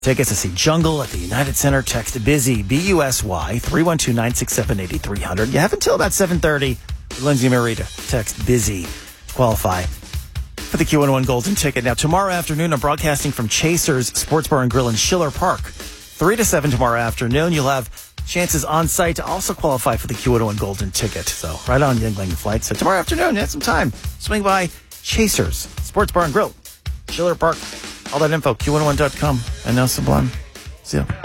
Tickets to see Jungle at the United Center. Text BUSY, B-U-S-Y, 312-967-8300. You have until about 7:30. Lindsay Marita. Text BUSY to qualify for the Q101 Golden Ticket. Now, tomorrow afternoon, I'm broadcasting from Chasers Sports Bar and Grill in Schiller Park. 3 to 7 tomorrow afternoon. You'll have chances on site to also qualify for the Q101 Golden Ticket. So, right on Yingling flight. So, tomorrow afternoon, you have some time. Swing by Chasers Sports Bar and Grill, Schiller Park. All that info, Q101.com. And now Sublime. See ya.